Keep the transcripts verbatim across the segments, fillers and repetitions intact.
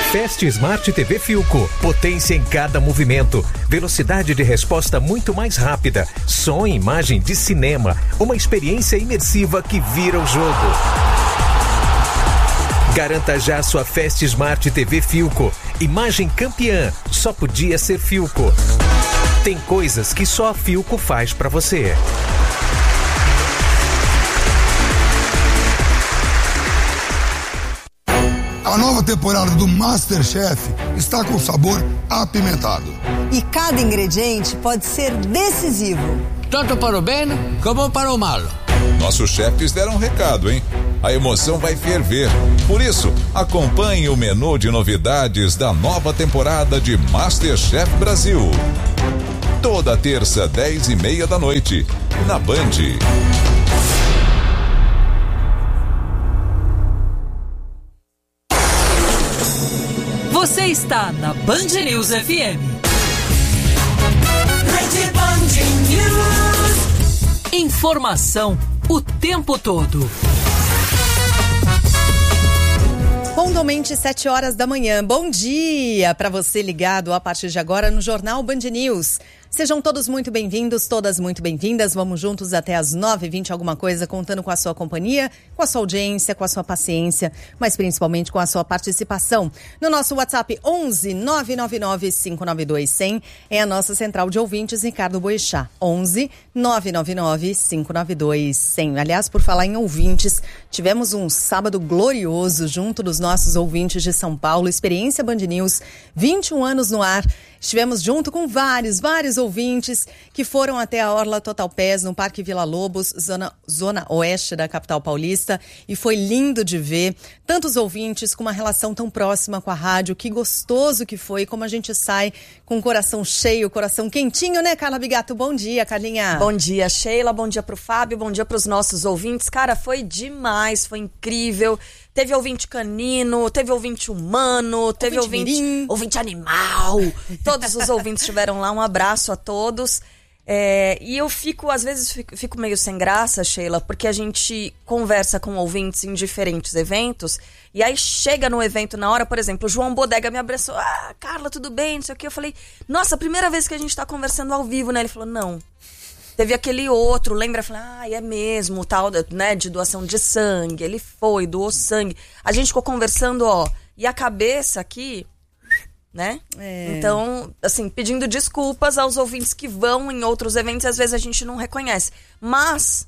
Fast Smart T V Philco. Potência em cada movimento. Velocidade de resposta muito mais rápida. Som e imagem de cinema. Uma experiência imersiva que vira o jogo. Garanta já sua Fast Smart T V Philco. Imagem campeã. Só podia ser Philco. Tem coisas que só a Philco faz pra você. A nova temporada do MasterChef está com sabor apimentado. E cada ingrediente pode ser decisivo. Tanto para o bem como para o mal. Nossos chefes deram um recado, hein? A emoção vai ferver. Por isso, acompanhe o menu de novidades da nova temporada de MasterChef Brasil. Toda terça, dez e meia da noite, na Band. Você está na Band News F M. Rede Band News. Informação o tempo todo. Pontualmente sete horas da manhã. Bom dia para você ligado a partir de agora no Jornal Band News. Sejam todos muito bem-vindos, todas muito bem-vindas. Vamos juntos até as nove e vinte alguma coisa, contando com a sua companhia, com a sua audiência, com a sua paciência, mas principalmente com a sua participação. No nosso WhatsApp onze nove nove nove cinco nove dois zero zero é a nossa central de ouvintes, Ricardo Boechat. onze nove nove nove cinco nove dois zero zero. Aliás, por falar em ouvintes, tivemos um sábado glorioso junto dos nossos ouvintes de São Paulo. Experiência Band News, vinte e um anos no ar. Estivemos junto com vários, vários ouvintes que foram até a Orla Total Pés, no Parque Vila Lobos, zona, zona oeste da capital paulista, e foi lindo de ver tantos ouvintes com uma relação tão próxima com a rádio. Que gostoso que foi, como a gente sai com o coração cheio, coração quentinho, né, Carla Bigato? Bom dia, Carlinha. Bom dia, Sheila, bom dia pro Fábio, bom dia pros nossos ouvintes. Cara, foi demais, foi incrível. Teve ouvinte canino, teve ouvinte humano, teve ouvinte, ouvinte, ouvinte animal. Todos os ouvintes estiveram lá, um abraço a todos. É, e eu fico, às vezes, fico, fico meio sem graça, Sheila, porque a gente conversa com ouvintes em diferentes eventos, e aí chega no evento na hora, por exemplo, o João Bodega me abraçou. Ah, Carla, tudo bem? Não sei o que. Eu falei, nossa, primeira vez que a gente tá conversando ao vivo, né? Ele falou, não. Teve aquele outro, lembra? Eu falei, ah, é mesmo, tal, né, de doação de sangue. Ele foi, doou sangue. A gente ficou conversando, ó, e a cabeça aqui, né? É. Então, assim, pedindo desculpas aos ouvintes que vão em outros eventos e às vezes a gente não reconhece. Mas,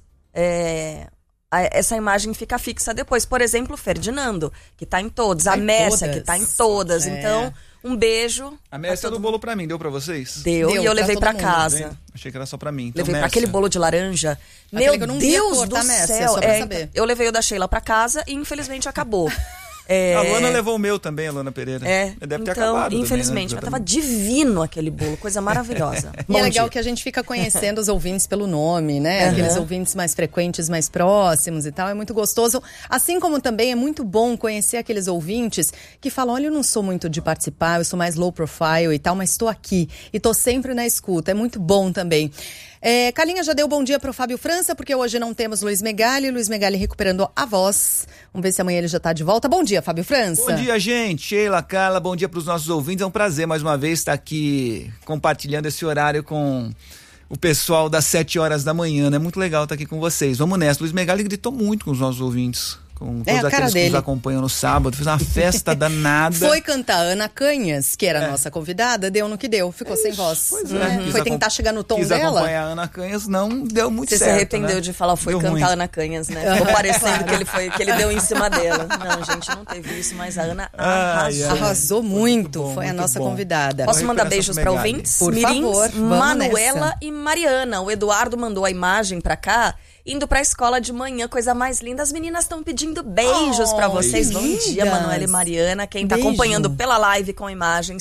é, a, essa imagem fica fixa depois. Por exemplo, o Ferdinando, que tá em todos. Tá a Mércia, que tá em todas. É. Então... Um beijo. A Mércia do bolo pra mim, deu pra vocês? Deu, deu e eu levei pra, pra casa. Tá, achei que era só pra mim. Então, levei pra aquele bolo de laranja. Aquele Meu Deus cor, do tá, Mércia, céu. Só pra é, saber. Eu levei o da Sheila pra casa e infelizmente acabou. É... A Luana levou o meu também, a Luana Pereira. É, deve ter então, acabado infelizmente. Também, né? Mas tava divino aquele bolo, coisa maravilhosa. E é legal dia. que a gente fica conhecendo os ouvintes pelo nome, né? Uhum. Aqueles ouvintes mais frequentes, mais próximos e tal. É muito gostoso. Assim como também é muito bom conhecer aqueles ouvintes que falam, olha, eu não sou muito de participar, eu sou mais low profile e tal, mas estou aqui e estou sempre na escuta. É muito bom também. É, Carlinha já deu bom dia pro Fábio França, porque hoje não temos Luiz Megali, Luiz Megali recuperando a voz. Vamos ver se amanhã ele já tá de volta. Bom dia, Fábio França. Bom dia, gente. Sheila, Carla, bom dia pros nossos ouvintes. É um prazer mais uma vez estar aqui compartilhando esse horário com o pessoal das sete horas da manhã, né? Muito legal estar aqui com vocês. Vamos nessa. Luiz Megali gritou muito com os nossos ouvintes. Com todos é aqueles que nos acompanham no sábado, fez uma festa danada. Foi cantar Ana Canhas, que era a é. nossa convidada, deu no que deu, ficou Ixi, sem voz. Pois é. É. Foi tentar chegar no tom quis dela. acompanhar a Ana Canhas, não deu muito Você certo. Você se arrependeu né? de falar, foi deu cantar ruim. Ana Canhas, né? Ficou parecendo que ele, foi, que ele deu em cima dela. Não, gente, não teve isso, mas a Ana arrasou. Ai, ai. Arrasou muito, muito bom, foi a nossa bom. convidada. Posso mandar beijos para ouvintes? Por Mirins, favor, Manuela nessa. e Mariana. O Eduardo mandou a imagem pra cá. Indo pra escola de manhã, coisa mais linda. As meninas estão pedindo beijos oh, pra vocês. Bom dia, Manuela e Mariana. Quem tá Beijo. acompanhando pela live com imagens,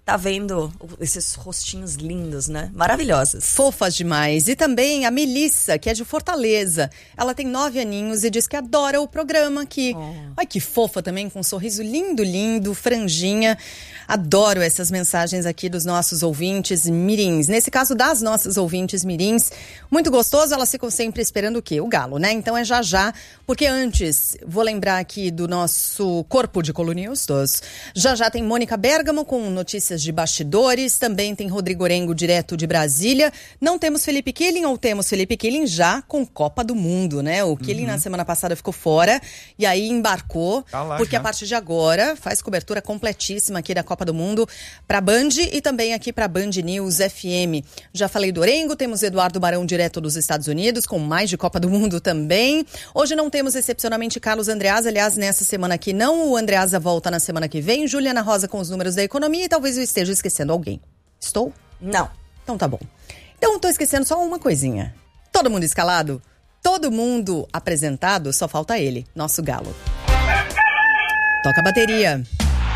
tá vendo esses rostinhos lindos, né? Maravilhosas. Fofas demais. E também a Melissa, que é de Fortaleza. Ela tem nove aninhos e diz que adora o programa aqui. Oh. Ai, que fofa também, com um sorriso lindo, lindo, franjinha. Adoro essas mensagens aqui dos nossos ouvintes mirins. Nesse caso, das nossas ouvintes mirins. Muito gostoso, elas ficam sempre esperando o quê? O galo, né? Então é já já, porque antes, vou lembrar aqui do nosso corpo de colunistas. Já já tem Mônica Bergamo com notícias de bastidores, também tem Rodrigo Orengo direto de Brasília. Não temos Felipe Killing, ou temos Felipe Killing já com Copa do Mundo, né? O Killing uhum. na semana passada ficou fora e aí embarcou, tá lá, porque já. A partir de agora faz cobertura completíssima aqui da Copa do Mundo para Band e também aqui para Band News F M. Já falei do Orengo, temos Eduardo Barão direto dos Estados Unidos com mais de Copa do Mundo também. Hoje não temos excepcionalmente Carlos Andreasa, aliás, nessa semana aqui não, o Andreasa volta na semana que vem, Juliana Rosa com os números da economia e talvez eu esteja esquecendo alguém. Estou? Não. Então tá bom. Então tô esquecendo só uma coisinha. Todo mundo escalado? Todo mundo apresentado? Só falta ele, nosso galo. Toca a bateria.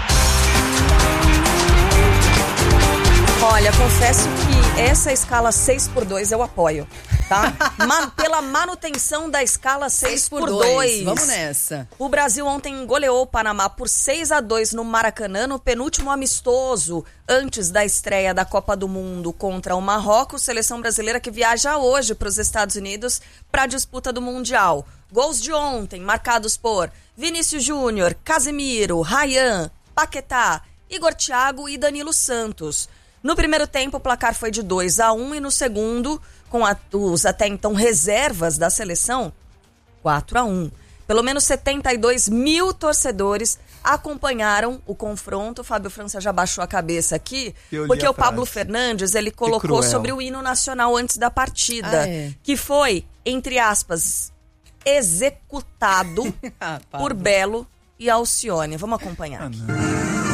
Olha, confesso que essa escala seis por dois eu apoio, tá? Ma- pela manutenção da escala seis por dois. Vamos nessa. O Brasil ontem goleou o Panamá por seis a dois no Maracanã, no penúltimo amistoso, antes da estreia da Copa do Mundo contra o Marrocos, seleção brasileira que viaja hoje para os Estados Unidos para a disputa do Mundial. Gols de ontem, marcados por Vinícius Júnior, Casemiro, Ryan, Paquetá, Igor Thiago e Danilo Santos. No primeiro tempo, o placar foi de dois a um e no segundo, com a, os até então reservas da seleção, quatro a um. Pelo menos setenta e dois mil torcedores acompanharam o confronto. O Fábio França já baixou a cabeça aqui, porque o Pablo Fernandes, ele colocou sobre o hino nacional antes da partida, ah, é. que foi, entre aspas, executado ah, por Belo e Alcione. Vamos acompanhar. Ah,